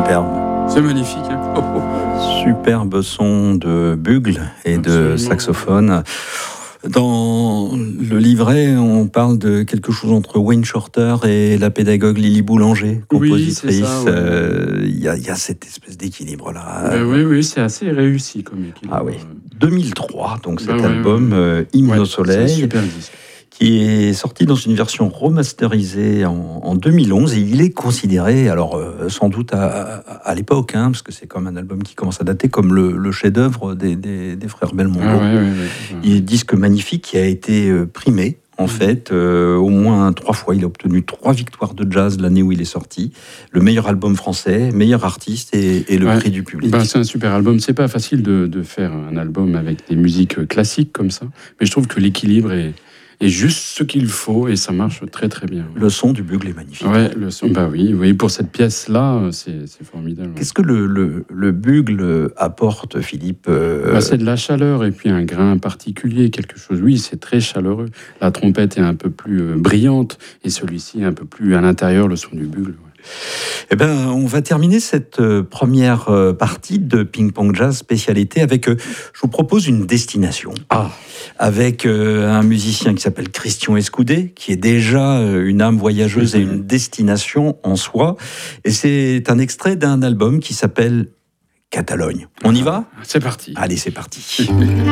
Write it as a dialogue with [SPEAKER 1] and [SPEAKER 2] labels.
[SPEAKER 1] Superbe.
[SPEAKER 2] C'est magnifique. Hein. Oh, oh.
[SPEAKER 1] Superbe son de bugle et de saxophone. Dans le livret, on parle de quelque chose entre Wayne Shorter et la pédagogue Lily Boulanger, compositrice.
[SPEAKER 2] Oui, c'est ça, ouais.
[SPEAKER 1] Il y a cette espèce d'équilibre-là.
[SPEAKER 2] Oui, c'est assez réussi comme équilibre.
[SPEAKER 1] Ah oui. 2003, donc cet album, Hymne au soleil.
[SPEAKER 2] C'est un super disque.
[SPEAKER 1] Qui est sorti dans une version remasterisée en 2011, et il est considéré, alors sans doute à l'époque, parce que c'est comme un album qui commence à dater, comme le chef-d'œuvre des frères Belmondo. Il est un disque magnifique qui a été primé, en fait, au moins 3 fois. Il a obtenu 3 victoires de jazz l'année où il est sorti. Le meilleur album français, meilleur artiste et le prix du public.
[SPEAKER 2] C'est un super album. C'est pas facile de faire un album avec des musiques classiques comme ça, mais je trouve que l'équilibre est juste ce qu'il faut et ça marche très très bien.
[SPEAKER 1] Le son du bugle est magnifique.
[SPEAKER 2] Ouais, le son, oui, pour cette pièce-là, c'est formidable. Ouais.
[SPEAKER 1] Qu'est-ce que le bugle apporte, Philippe
[SPEAKER 2] C'est de la chaleur et puis un grain particulier, quelque chose. Oui, c'est très chaleureux. La trompette est un peu plus brillante et celui-ci est un peu plus à l'intérieur, le son du bugle. Ouais.
[SPEAKER 1] Eh ben, on va terminer cette première partie de Ping Pong Jazz spécialité avec, je vous propose une destination. Avec un musicien qui s'appelle Christian Escudé, qui est déjà une âme voyageuse et une destination en soi. Et c'est un extrait d'un album qui s'appelle Catalogne. On y va ?
[SPEAKER 2] C'est parti.
[SPEAKER 1] Allez, c'est parti.